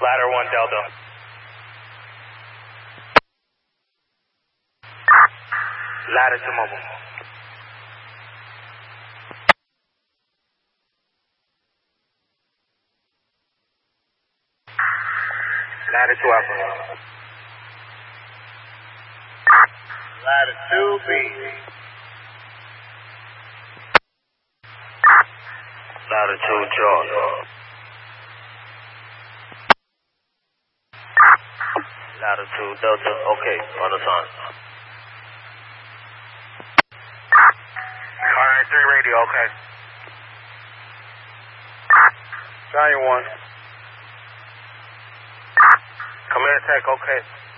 Ladder 1 Delta. Ladder to mobile. Ladder 2 Alpha. Ladder 2B. Ladder 2 George. Ladder 2 Delta. Okay, on the sign. Current 3 radio, okay. Giant 1. Command Tech, okay.